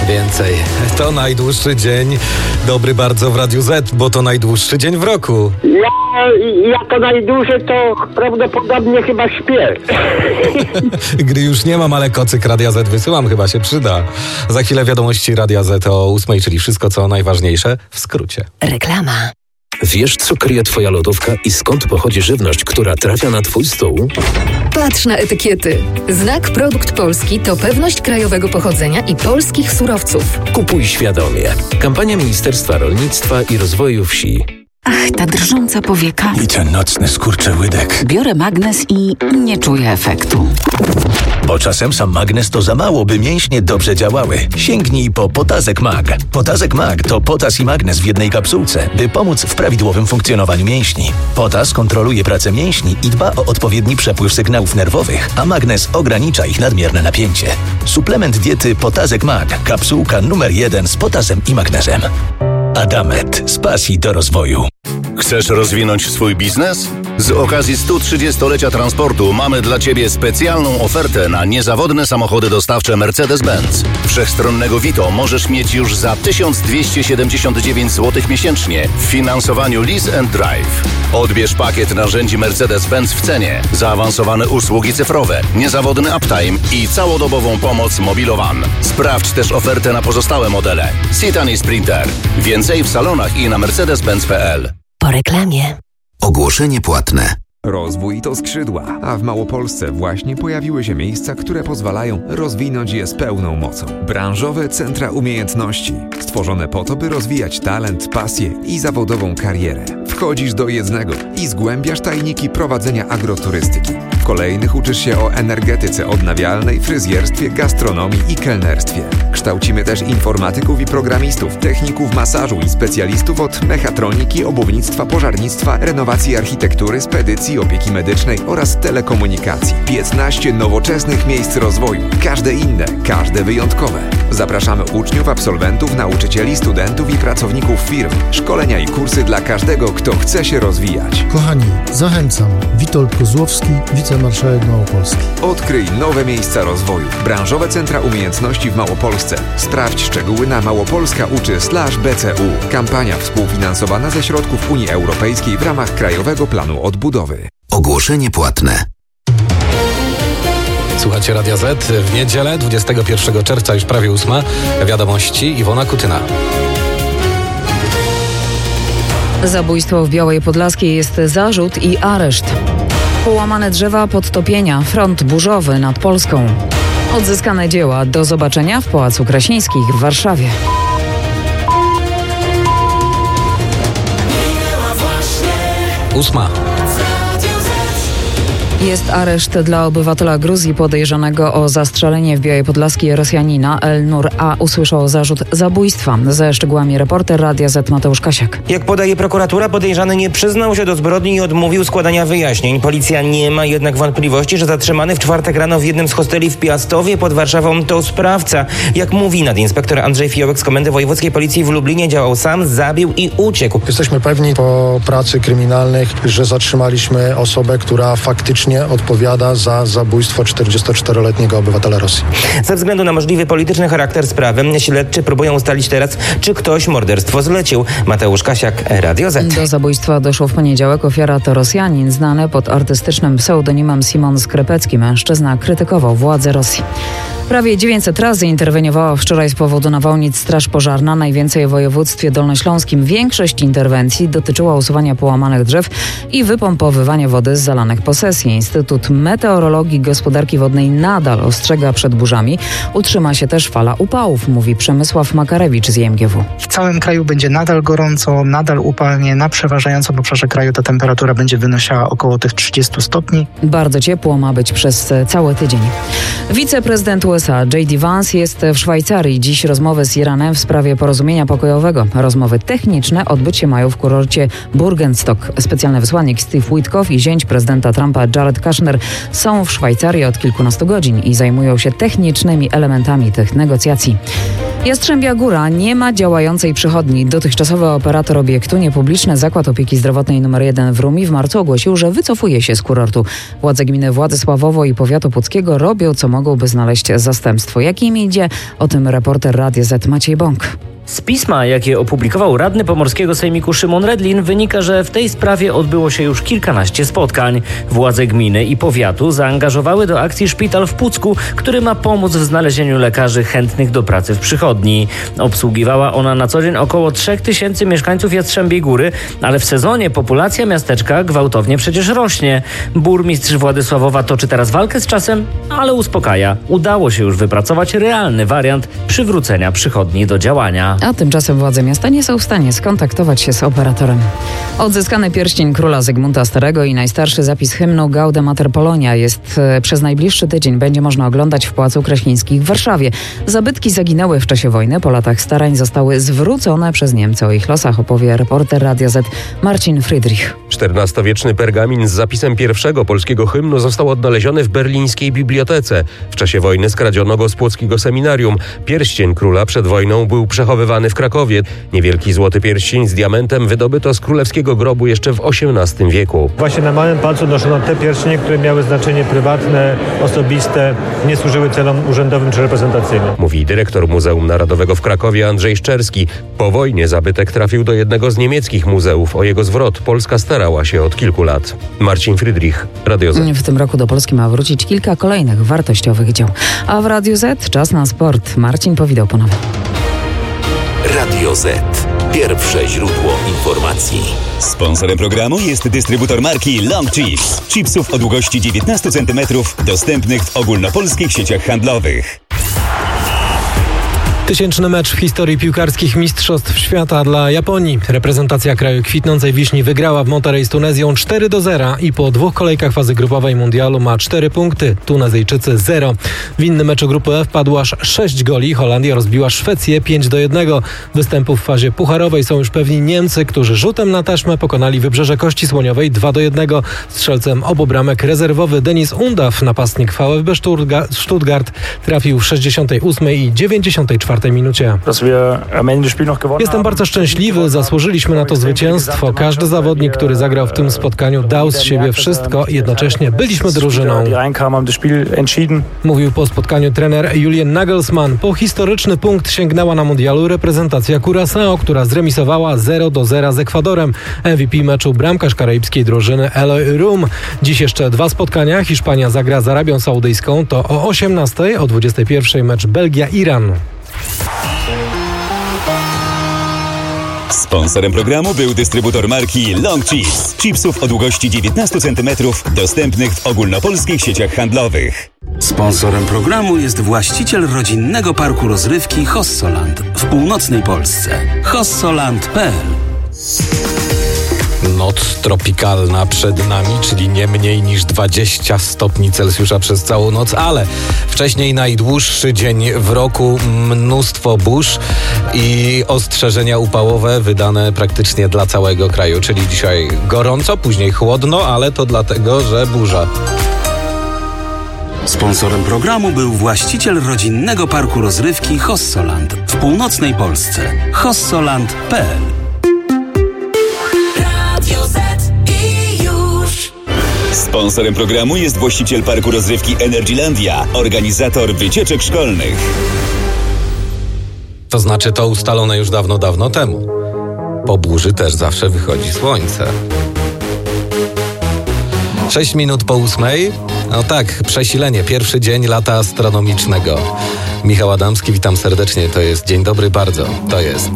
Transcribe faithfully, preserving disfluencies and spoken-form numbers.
Więcej. To najdłuższy dzień dobry bardzo w Radiu Z, bo to najdłuższy dzień w roku. Ja, ja to najdłużej to prawdopodobnie chyba śpię. Gdy już nie mam, ale kocyk Radia Z wysyłam, chyba się przyda. Za chwilę wiadomości Radia Z o ósmej, czyli wszystko co najważniejsze w skrócie. Reklama. Wiesz, co kryje twoja lodówka i skąd pochodzi żywność, która trafia na twój stół? Patrz na etykiety. Znak Produkt Polski to pewność krajowego pochodzenia i polskich surowców. Kupuj świadomie. Kampania Ministerstwa Rolnictwa i Rozwoju Wsi. Ach, ta drżąca powieka. I ten nocny skurczyłydek. Biorę magnes i nie czuję efektu. Bo czasem sam magnes to za mało, by mięśnie dobrze działały. Sięgnij po Potazek Mag. Potazek Mag to potas i magnes w jednej kapsułce, by pomóc w prawidłowym funkcjonowaniu mięśni. Potas kontroluje pracę mięśni i dba o odpowiedni przepływ sygnałów nerwowych, a magnes ogranicza ich nadmierne napięcie. Suplement diety Potazek Mag. Kapsułka numer jeden z potasem i magnezem. Adamet. Z pasji do rozwoju. Chcesz rozwinąć swój biznes? Z okazji stu trzydziestolecia transportu mamy dla Ciebie specjalną ofertę na niezawodne samochody dostawcze Mercedes-Benz. Wszechstronnego Vito możesz mieć już za tysiąc dwieście siedemdziesiąt dziewięć złotych miesięcznie w finansowaniu Lease and Drive. Odbierz pakiet narzędzi Mercedes-Benz w cenie, zaawansowane usługi cyfrowe, niezawodny uptime i całodobową pomoc Mobilowan. Sprawdź też ofertę na pozostałe modele. Citan i Sprinter. Więcej w salonach i na mercedes benz kropka p l. Po reklamie. Ogłoszenie płatne. Rozwój to skrzydła, a w Małopolsce właśnie pojawiły się miejsca, które pozwalają rozwinąć je z pełną mocą. Branżowe centra umiejętności, stworzone po to, by rozwijać talent, pasję i zawodową karierę. Wchodzisz do jednego i zgłębiasz tajniki prowadzenia agroturystyki. W kolejnych uczysz się o energetyce odnawialnej, fryzjerstwie, gastronomii i kelnerstwie. Kształcimy też informatyków i programistów, techników masażu i specjalistów od mechatroniki, obuwnictwa, pożarnictwa, renowacji architektury, spedycji, opieki medycznej oraz telekomunikacji. piętnaście nowoczesnych miejsc rozwoju. Każde inne, każde wyjątkowe. Zapraszamy uczniów, absolwentów, nauczycieli, studentów i pracowników firm. Szkolenia i kursy dla każdego, kto chce się rozwijać. Kochani, zachęcam. Witold Kozłowski, wicemarszałek Małopolski. Odkryj nowe miejsca rozwoju. Branżowe centra umiejętności w Małopolsce. Sprawdź szczegóły na małopolska uczy slash b c u. Kampania współfinansowana ze środków Unii Europejskiej w ramach Krajowego Planu Odbudowy. Ogłoszenie płatne. Słuchacie Radia Z w niedzielę, dwudziestego pierwszego czerwca, już prawie ósma. Wiadomości Iwona Kutyna. Zabójstwo w Białej Podlaskiej jest zarzut i areszt. Połamane drzewa, podtopienia, front burzowy nad Polską. Odzyskane dzieła. Do zobaczenia w Pałacu Krasińskich w Warszawie. Ósma. Jest areszt dla obywatela Gruzji podejrzanego o zastrzelenie w Białej Podlaskiej Rosjanina. El-Nur A. usłyszał zarzut zabójstwa. Ze szczegółami reporter Radia Z Mateusz Kasiak. Jak podaje prokuratura, podejrzany nie przyznał się do zbrodni i odmówił składania wyjaśnień. Policja nie ma jednak wątpliwości, że zatrzymany w czwartek rano w jednym z hosteli w Piastowie pod Warszawą to sprawca. Jak mówi nadinspektor Andrzej Fiołek z Komendy Wojewódzkiej Policji w Lublinie, działał sam, zabił i uciekł. Jesteśmy pewni po pracy kryminalnych, że zatrzymaliśmy osobę, która faktycznie odpowiada za zabójstwo czterdziestoczteroletniego obywatela Rosji. Ze względu na możliwy polityczny charakter sprawy, śledczy próbują ustalić teraz, czy ktoś morderstwo zlecił. Mateusz Kasiak, Radio Z. Do zabójstwa doszło w poniedziałek. Ofiara to Rosjanin, znany pod artystycznym pseudonimem Simon Skrypecki. Mężczyzna krytykował władze Rosji. Prawie dziewięćset razy interweniowała wczoraj z powodu nawałnic Straż Pożarna, najwięcej w województwie dolnośląskim. Większość interwencji dotyczyła usuwania połamanych drzew i wypompowywania wody z zalanych posesji. Instytut Meteorologii i Gospodarki Wodnej nadal ostrzega przed burzami. Utrzyma się też fala upałów, mówi Przemysław Makarewicz z I M G W. W całym kraju będzie nadal gorąco, nadal upalnie. Na przeważającym obszarze kraju ta temperatura będzie wynosiła około tych trzydziestu stopni. Bardzo ciepło ma być przez cały tydzień. Wiceprezydent U S A J D Vance jest w Szwajcarii. Dziś rozmowy z Iranem w sprawie porozumienia pokojowego. Rozmowy techniczne odbyć się mają w kurorcie Burgenstock. Specjalny wysłannik Steve Witkoff i zięć prezydenta Trumpa Jared Kushner są w Szwajcarii od kilkunastu godzin i zajmują się technicznymi elementami tych negocjacji. Jastrzębia Góra nie ma działającej przychodni. Dotychczasowy operator obiektu, niepubliczny Zakład Opieki Zdrowotnej nr jeden w Rumi w marcu ogłosił, że wycofuje się z kurortu. Władze gminy Władysławowo i powiatu puckiego robią co mogą, by znaleźć zastępstwo. Jak im idzie? O tym reporter Radia Z Maciej Bąk. Z pisma, jakie opublikował radny pomorskiego sejmiku Szymon Redlin, wynika, że w tej sprawie odbyło się już kilkanaście spotkań. Władze gminy i powiatu zaangażowały do akcji szpital w Pucku, który ma pomóc w znalezieniu lekarzy chętnych do pracy w przychodni. Obsługiwała ona na co dzień około trzech tysięcy mieszkańców Jastrzębiej Góry, ale w sezonie populacja miasteczka gwałtownie przecież rośnie. Burmistrz Władysławowa toczy teraz walkę z czasem, ale uspokaja. Udało się już wypracować realny wariant przywrócenia przychodni do działania. A tymczasem władze miasta nie są w stanie skontaktować się z operatorem. Odzyskany pierścień króla Zygmunta Starego i najstarszy zapis hymnu Gaude Mater Polonia jest e, przez najbliższy tydzień będzie można oglądać w Pałacu Kraśnińskich w Warszawie. Zabytki zaginęły w czasie wojny. Po latach starań zostały zwrócone przez Niemcy. O ich losach opowie reporter Radia Z Marcin Friedrich. czternastowieczny pergamin z zapisem pierwszego polskiego hymnu został odnaleziony w berlińskiej bibliotece. W czasie wojny skradziono go z płockiego seminarium. Pierścień króla przed wojną był przechowywany w Krakowie. Niewielki złoty pierścień z diamentem wydobyto z królewskiego grobu jeszcze w osiemnastym wieku. Właśnie na małym palcu noszono te pierścienie, które miały znaczenie prywatne, osobiste, nie służyły celom urzędowym czy reprezentacyjnym. Mówi dyrektor Muzeum Narodowego w Krakowie Andrzej Szczerski. Po wojnie zabytek trafił do jednego z niemieckich muzeów. O jego zwrot Polska starała się od kilku lat. Marcin Friedrich, Radio Z. W tym roku do Polski ma wrócić kilka kolejnych wartościowych dzieł. A w Radiu Z czas na sport. Marcin Powidał ponownie. Radio Z. Pierwsze źródło informacji. Sponsorem programu jest dystrybutor marki Long Chips. Chipsów o długości dziewiętnaście centymetrów, dostępnych w ogólnopolskich sieciach handlowych. Tysięczny mecz w historii piłkarskich Mistrzostw Świata dla Japonii. Reprezentacja kraju kwitnącej wiśni wygrała w Monterrey z Tunezją cztery do zera i po dwóch kolejkach fazy grupowej mundialu ma cztery punkty. Tunezyjczycy zero. W innym meczu grupy F padło aż sześć goli. Holandia rozbiła Szwecję pięć do jednego. Występów w fazie pucharowej są już pewni Niemcy, którzy rzutem na taśmę pokonali Wybrzeże Kości Słoniowej dwa do jednego. Strzelcem obu bramek rezerwowy Denis Undaw, napastnik V F B Stuttgart, trafił w sześćdziesiątej ósmej i dziewięćdziesiątej czwartej minucie. Jestem bardzo szczęśliwy, zasłużyliśmy na to zwycięstwo. Każdy zawodnik, który zagrał w tym spotkaniu, dał z siebie wszystko i jednocześnie byliśmy drużyną. Mówił po spotkaniu trener Julian Nagelsmann. Po historyczny punkt sięgnęła na mundialu reprezentacja Curaçao, która zremisowała zero do zera z Ekwadorem. M V P meczu bramkarz karaibskiej drużyny Eloy Rum. Dziś jeszcze dwa spotkania. Hiszpania zagra z Arabią Saudyjską. To o osiemnastej, o dwudziestej pierwszej mecz Belgia-Iran. Sponsorem programu był dystrybutor marki Long Chips. Chipsów o długości dziewiętnaście centymetrów, dostępnych w ogólnopolskich sieciach handlowych. Sponsorem programu jest właściciel rodzinnego parku rozrywki Hossoland w północnej Polsce. hossoland kropka p l. Noc tropikalna przed nami, czyli nie mniej niż dwadzieścia stopni Celsjusza przez całą noc, ale wcześniej najdłuższy dzień w roku, mnóstwo burz i ostrzeżenia upałowe wydane praktycznie dla całego kraju, czyli dzisiaj gorąco, później chłodno, ale to dlatego, że burza. Sponsorem programu był właściciel rodzinnego parku rozrywki Hossoland w północnej Polsce. hossoland kropka p l. Sponsorem programu jest właściciel parku rozrywki Energylandia, organizator wycieczek szkolnych. To znaczy to ustalone już dawno, dawno temu. Po burzy też zawsze wychodzi słońce. Sześć minut po ósmej. No tak, przesilenie. Pierwszy dzień lata astronomicznego. Michał Adamski, witam serdecznie. To jest Dzień Dobry bardzo. To jest